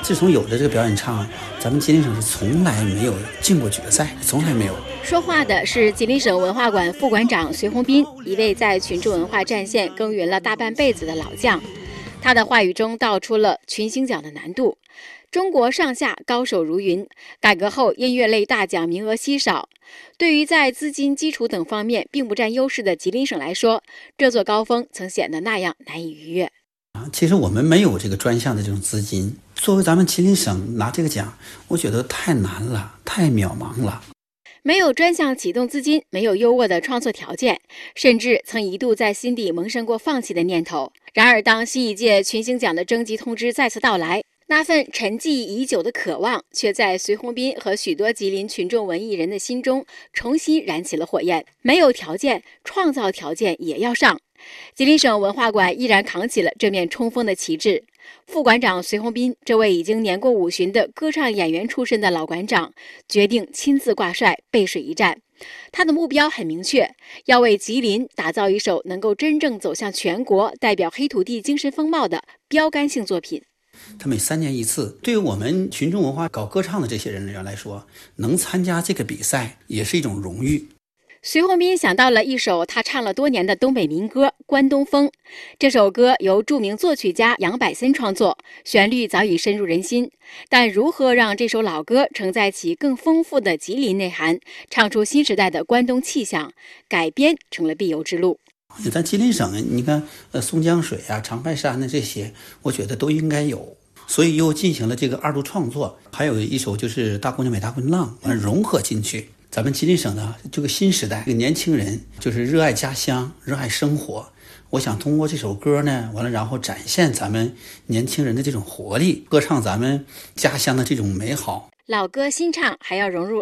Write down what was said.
自从有了这个表演唱，咱们吉林省是从来没有进过决赛，从来没有。 说话的是吉林省文化馆副馆长隋宏斌，一位在群众文化战线耕耘了大半辈子的老将。他的话语中道出了群星奖的难度。中国上下高手如云，改革后音乐类大奖名额稀少，对于在资金、基础等方面并不占优势的吉林省来说，这座高峰曾显得那样难以逾越。 其实我们没有这个专项的这种资金，作为咱们吉林省拿这个奖，我觉得太难了，太渺茫了。 没有专项启动资金，没有优渥的创作条件，甚至曾一度在心底萌生过放弃的念头。然而，当新一届群星奖的征集通知再次到来，那份沉寂已久的渴望，却在隋宏斌和许多吉林群众文艺人的心中重新燃起了火焰。没有条件，创造条件也要上。吉林省文化馆依然扛起了这面冲锋的旗帜。副馆长隋宏斌，这位已经年过50的歌唱演员出身的老馆长，决定亲自挂帅，背水一战。他的目标很明确，要为吉林打造一首能够真正走向全国、代表黑土地精神风貌的标杆性作品。 他每3年一次，对于我们群众文化搞歌唱的这些人来说，能参加这个比赛也是一种荣誉。 隋宏斌想到了一首他唱了多年的东北民歌《关东风》。这首歌由著名作曲家杨百森创作，旋律早已深入人心。但如何让这首老歌承载起更丰富的吉林内涵，唱出新时代的关东气象，改编成了必由之路。 咱吉林省，你看，松江水啊、长白山的这些，我觉得都应该有。所以又进行了这个2度创作，还有一首就是《大姑娘美大姑娘浪》，融合进去。咱们吉林省的这个新时代，这个年轻人就是热爱家乡、热爱生活。我想通过这首歌呢，完了然后展现咱们年轻人的这种活力，歌唱咱们家乡的这种美好。 老歌新唱，还要融入